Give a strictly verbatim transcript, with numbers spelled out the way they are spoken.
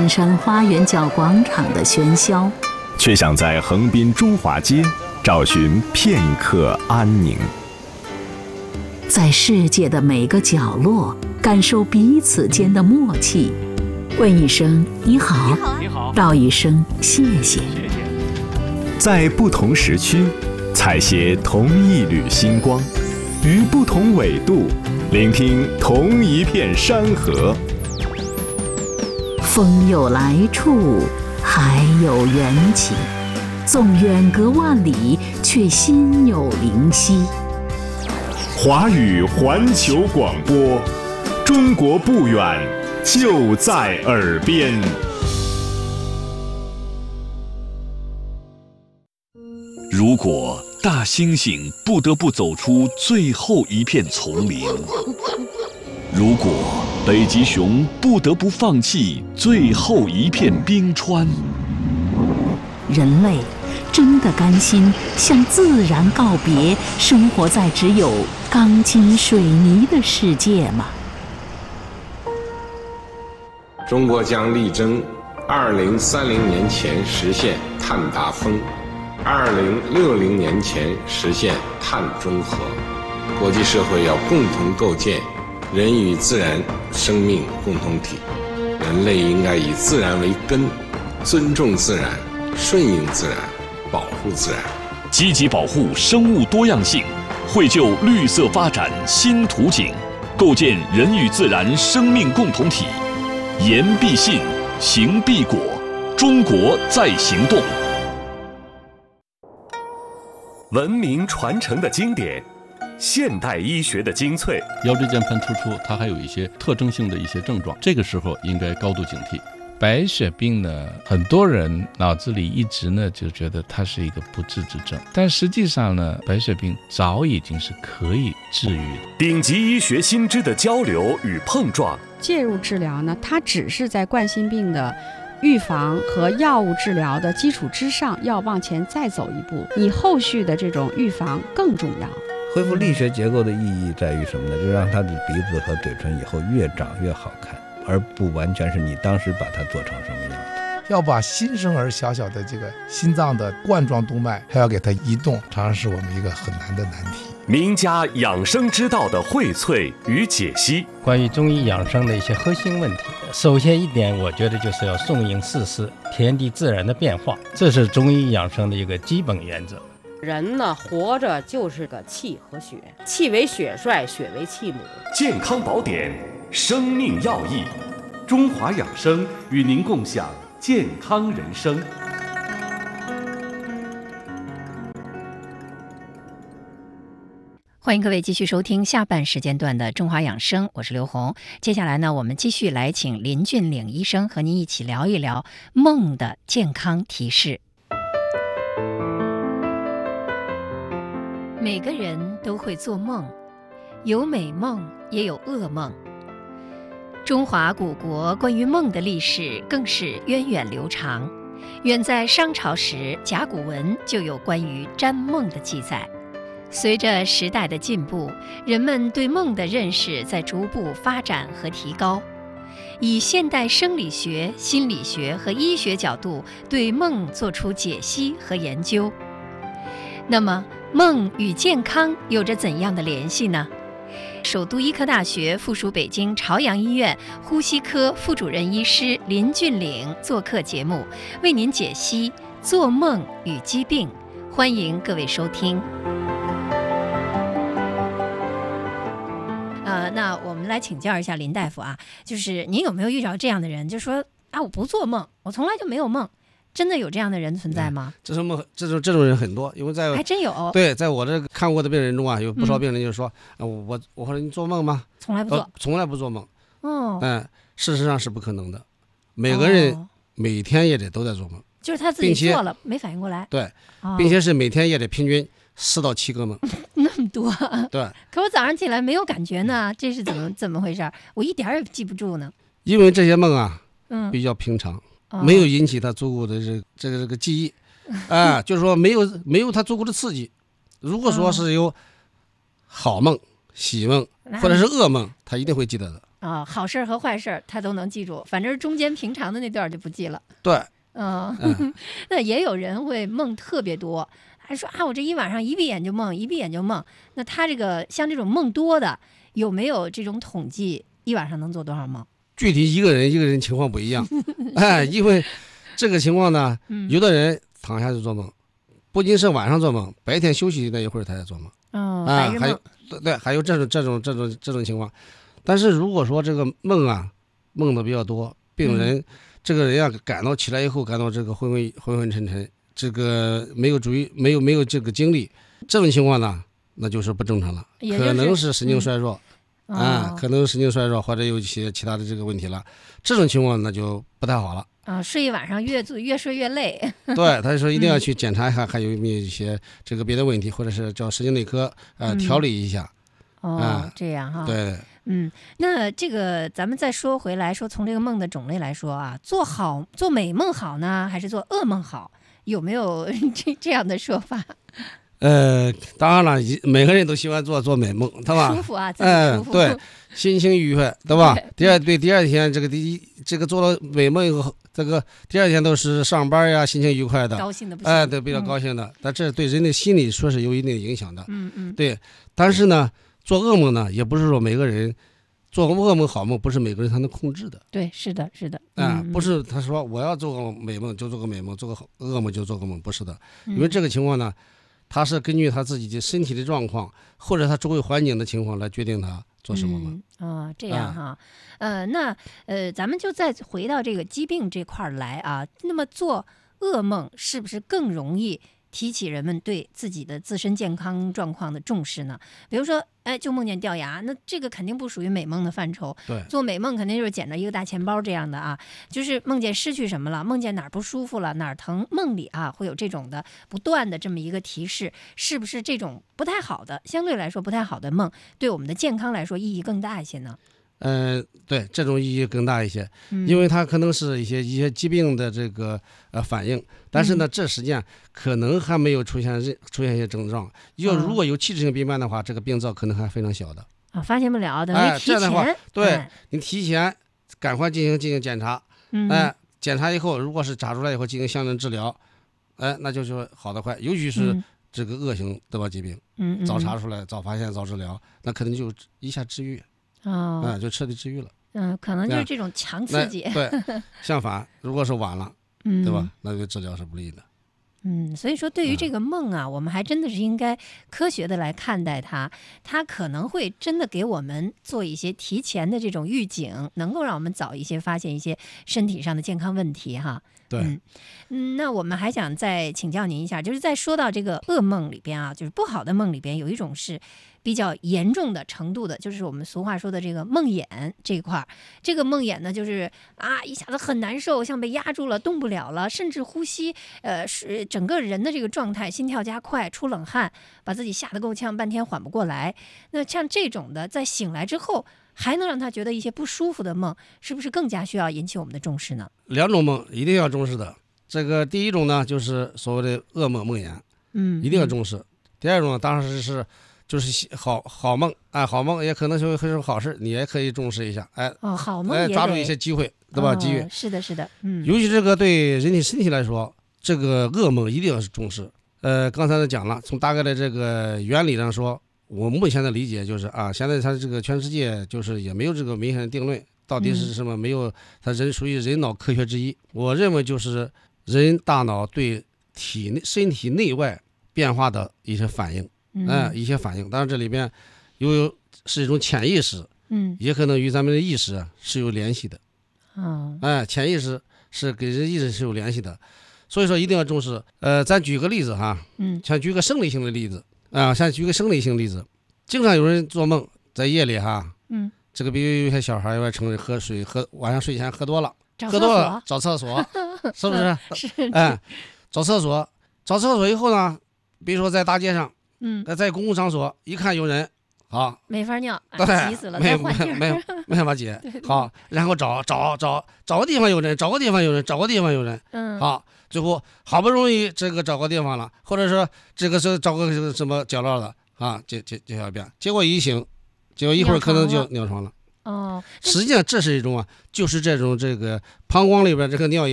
燕山花园角广场的喧嚣， 却想在横滨中华街找寻片刻安宁。 在世界的每个角落，感受彼此间的默契。问一声你好， 你好， 道一声谢谢。 在不同时区，采撷同一缕星光，于不同纬度，聆听同一片山河。 风有来处，海有缘起，纵远隔万里，却心有灵犀。 华语环球广播，中国不远，就在耳边。 如果大猩猩不得不走出最后一片丛林，如果北极熊不得不放弃最后一片冰川， 人类真的甘心向自然告别，生活在只有钢筋水泥的世界吗？ 中国将力争二零三零年前实现碳达峰，二零六零年前实现碳中和。国际社会要共同构建人与自然生命共同体，人类应该以自然为根，尊重自然，顺应自然，保护自然， 积极保护生物多样性，绘就绿色发展新图景，构建人与自然生命共同体。言必信，行必果，中国在行动。 文明传承的经典，现代医学的精粹。 腰椎间盘突出，它还有一些特征性的一些症状，这个时候应该高度警惕。白血病呢，很多人脑子里一直呢就觉得它是一个不治之症，但实际上呢，白血病早已经是可以治愈的。 顶级医学新知的交流与碰撞， 介入治疗呢，它只是在冠心病的预防和药物治疗的基础之上，要往前再走一步，你后续的这种预防更重要。 恢复力学结构的意义在于什么呢？就让他的鼻子和嘴唇以后越长越好看，而不完全是你当时把它做成什么样的。 要把新生儿小小的这个心脏的冠状动脉还要给它移动，常常是我们一个很难的难题。 名家养生之道的荟萃与解析， 关于中医养生的一些核心问题，首先一点，我觉得就是要顺应四时，天地自然的变化，这是中医养生的一个基本原则。 人呢，活着就是个气和血，气为血帅，血为气母。 健康宝典，生命要义，中华养生与您共享健康人生。 欢迎各位继续收听下半时间段的中华养生，我是刘红。接下来呢，我们继续来请林俊岭医生和您一起聊一聊梦的健康提示。每个人都会做梦，有美梦也有噩梦。中华古国关于梦的历史更是源远流长，远在商朝时，甲骨文就有关于占梦的记载。随着时代的进步，人们对梦的认识在逐步发展和提高，以现代生理学、心理学和医学角度对梦做出解析和研究。那么，梦与健康有着怎样的联系呢？首都医科大学附属北京朝阳医院呼吸科副主任医师林俊岭做客节目，为您解析做梦与疾病。欢迎各位收听。呃，那我们来请教一下林大夫啊，就是您有没有遇到这样的人，就说啊，我不做梦，我从来就没有梦，真的有这样的人存在吗？ 这种梦，这种这种人很多，因为在还真有。 对，在我这看过的病人中啊，有不少病人就说，嗯、我我说你做梦吗？ 从来不做， 呃、从来不做梦。 哦， 嗯，事实上是不可能的，每个人每天也得都在做梦， 就是他自己做了没反应过来。 对， 哦、 并且是每天也得平均四到七个梦。 那么多。 对。 可我早上起来没有感觉呢，这是怎么怎么回事？我一点也记不住呢。 因为这些梦啊， 嗯， 比较平常。哦、没有引起他足够的这这个这个记忆，啊、呃，就是说没有没有他足够的刺激。如果说是有好梦、喜梦或者是噩梦，他一定会记得的。 啊，好事和坏事他都能记住，反正中间平常的那段就不记了。 对， 嗯， 嗯那也有人会梦特别多，还说啊，我这一晚上一闭眼就梦，一闭眼就梦。那他这个像这种梦多的，有没有这种统计，一晚上能做多少梦？ 具体一个人一个人情况不一样，哎，因为这个情况呢， 嗯有的人躺下就做梦，不仅是晚上做梦，白天休息那一会儿他在做梦。 哦， 啊， 白日还有梦。 对，还有这种这种这种这种情况。但是如果说这个梦啊，梦的比较多，病人、 嗯、 这个人啊，感到起来以后感到这个昏昏昏昏沉沉，这个没有注意，没有没有这个精力，这种情况呢，那就是不正常了， 就是、 可能是神经衰弱。 嗯、 啊、 哦， 可能神经衰弱或者有一些其他的这个问题了，这种情况那就不太好了。 啊，睡一晚上越做越睡越累。 对，他说一定要去检查一下，还有没有一些这个别的问题，或者是叫神经内科呃、嗯、调理一下。 哦、 啊， 这样哈。 对， 嗯，那这个咱们再说回来，说从这个梦的种类来说啊，做好做美梦好呢，还是做噩梦好？有没有这这样的说法？ 呃，当然了，每个人都喜欢做做美梦，对吧？ 舒服啊，自己舒服。 嗯、对，心情愉快，对吧？第二对第二天这个第一这个做了美梦以后，这个第二天都是上班呀，心情愉快的， 高兴的不行。 哎，对，比较高兴的。嗯、但这对人的心理说是有一定的影响的。 嗯嗯。 对，但是呢，做噩梦呢，也不是说每个人做噩梦好梦，不是每个人他能控制的。 对，是的，是的。 啊、 嗯， 不是他说我要做个美梦就做个美梦，做个噩梦就做个梦，不是的。因为这个情况呢。他是根据他自己的身体的状况，或者他周围环境的情况来决定他做什么梦。 嗯、哦，这样哈，啊、呃，那呃，咱们就再回到这个疾病这块来啊。那么做噩梦是不是更容易提起人们对自己的自身健康状况的重视呢？比如说，哎，就梦见掉牙，那这个肯定不属于美梦的范畴。 对， 做美梦肯定就是捡着一个大钱包这样的啊，就是梦见失去什么了，梦见哪儿不舒服了，哪儿疼，梦里啊会有这种的不断的这么一个提示，是不是这种不太好的，相对来说不太好的梦，对我们的健康来说意义更大一些呢？ 嗯、呃，对，这种意义更大一些， 嗯、 因为它可能是一些一些疾病的这个呃反应，但是呢， 嗯、 这实际上可能还没有出现出现一些症状。要如果有器质性病变的话，这个病灶可能还非常小的啊，发现不了，等于提前。 哎、对、 哎、 你提前赶快进行进行检查， 嗯， 哎，检查以后，如果是查出来以后进行相应治疗，哎，那就是好得快，尤其是这个恶性对吧疾病， 嗯， 早查出来、早发现、早治疗，那可能就一下治愈。 哦， 嗯，就彻底治愈了。 嗯，可能就是这种强刺激。 对，相反，如果是晚了， 嗯， 对吧？那对治疗是不利的。 嗯，所以说对于这个梦啊，嗯、我们还真的是应该科学的来看待它，它可能会真的给我们做一些提前的这种预警，能够让我们早一些发现一些身体上的健康问题哈。 对， 嗯，嗯，那我们还想再请教您一下，就是在说到这个噩梦里边啊，就是不好的梦里边有一种是比较严重的程度的，就是我们俗话说的这个梦魇这一块儿。这个梦魇呢，就是啊一下子很难受，像被压住了，动不了了，甚至呼吸，呃，是整个人的这个状态，心跳加快，出冷汗，把自己吓得够呛，半天缓不过来。那像这种的，在醒来之后，还能让他觉得一些不舒服的梦，是不是更加需要引起我们的重视呢？ 两种梦一定要重视的。这个第一种呢，就是所谓的噩梦梦魇， 嗯， 一定要重视。嗯、第二种呢，当然是就是好好梦，哎，好梦也可能是会是好事，你也可以重视一下，哎， 哦，好梦哎，抓住一些机会，对吧？ 哦、 机遇， 是的，是的，嗯， 尤其这个对人体身体来说，这个噩梦一定要是重视。呃，刚才讲了，从大概的这个原理上说。我目前的理解就是啊，现在它这个全世界就是也没有这个明显的定论，到底是什么、嗯、没有，它人属于人脑科学之一。我认为就是人大脑对体内身体内外变化的一些反应， 嗯、 呃，一些反应。当然这里边有是一种潜意识， 嗯， 也可能与咱们的意识是有联系的， 哦， 哎、呃，潜意识是跟人意识是有联系的，所以说一定要重视。呃，咱举个例子哈， 嗯， 像举个生理性的例子。啊，像举个生理性例子，经常有人做梦，在夜里哈， 嗯， 这个比如有些小孩儿承认喝水，喝晚上睡前喝多了， 喝多了找厕所，是不是？ 是， 哎，找厕所，找厕所以后呢，比如说在大街上， 嗯， 在公共场所，一看有人，好， 没法尿， 对， 急死了， 没没没没办法解，好，然后找找找找个地方有人，找个地方有人，找个地方有人， 嗯， 好。最后好不容易这个找个地方了，或者说这个是找个什么角落了啊，接接接下边，结果一醒，结果一会儿可能就尿床了。 哦， 实际上这是一种啊，就是这种这个膀胱里边这个尿液